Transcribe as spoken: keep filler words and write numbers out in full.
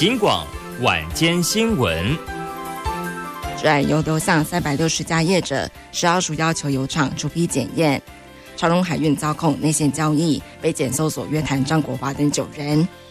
警广晚间新闻。 转油流向三百六十家业者，食药署要求油厂逐批检验。长荣海运遭控内线交易，被检搜索约谈张国华等九人。